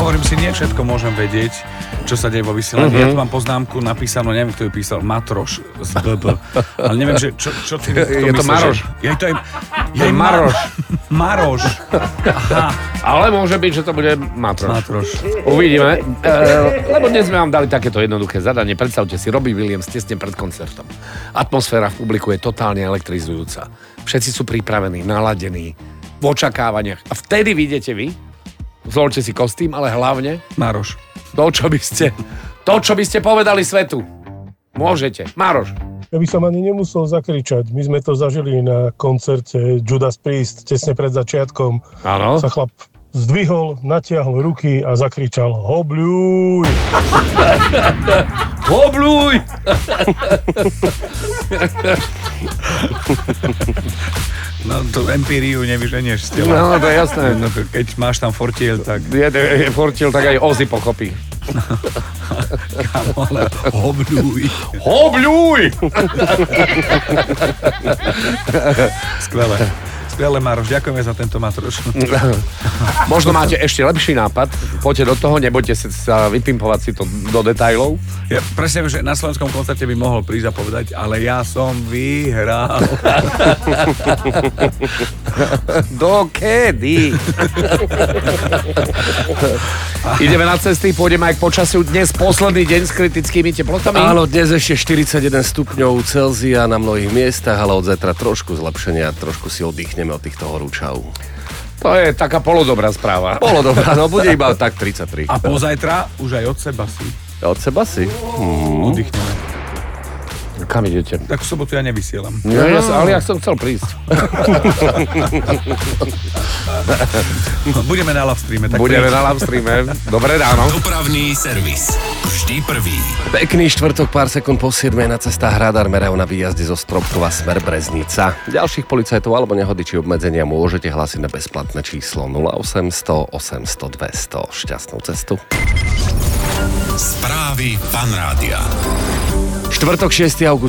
hovorím si, nie všetko môžem vedieť, čo sa deje vo vysielaní. Ja tu mám poznámku napísanú, neviem, kto ju písal, Matroš z BB. Ale neviem, že čo ty je to Maroš. Je Maroš. Maroš. Aha. Ale môže byť, že to bude Matroš. Uvidíme. Lebo dnes sme vám dali takéto jednoduché zadanie. Predstavte si, Robbie Williams tesne pred koncertom. Atmosféra v publiku je totálne elektrizujúca. Všetci sú pripravení, naladení, v očakávaniach. A vtedy vidíte vy, zložte si kostým, ale hlavne Maroš. To, čo by ste povedali svetu. Môžete. Maroš. Ja by som ani nemusel zakričať. My sme to zažili na koncerte Judas Priest, tesne pred začiatkom. Áno. Sa chlap zdvihol, natiahol ruky a zakričal Hobľuj! Hobľuj! No to empíriu nevyženieš z tela. No, to je jasné. No, keď máš tam fortiel, tak... Je fortiel, tak aj Ozzy pochopí. Ale hobľuj. Hobľuj! Skvelé. Skvelé, Maroš. Ďakujeme za tento Matroš. Možno máte ešte lepší nápad. Poďte do toho, nebojte sa vypimpovať si to do detailov. Ja presne viem, že na slovenskom koncerte by mohol prísť a povedať, ale ja som vyhral. Dokedy? Ideme na cesty, pôjdeme aj k počasiu. Dnes posledný deň s kritickými teplotami. Áno, dnes ešte 41 stupňov Celzia na mnohých miestach, ale od zajtra trošku zlepšenia, trošku si oddychneme od týchto horúčav. To je taká polodobrá správa. Polodobrá, no bude iba tak 33. A pozajtra už aj od seba si. Od seba si? Oddychneme. Kam idete? Tak v sobotu ja nevysielam. Ale ja som chcel prísť. Budeme na livestreame. Budeme na livestreame. Dobré ráno. Dopravný servis. Vždy prvý. Pekný štvrtok, pár sekúnd po 7 na cestách radar merajú na výjazde zo Stropkova smer Breznica. Ďalších policajtov alebo nehody či obmedzenia môžete hlásiť na bezplatné číslo 0800 800 200. Šťastnú cestu. Správy Fan Rádia. Štvrtok 6. august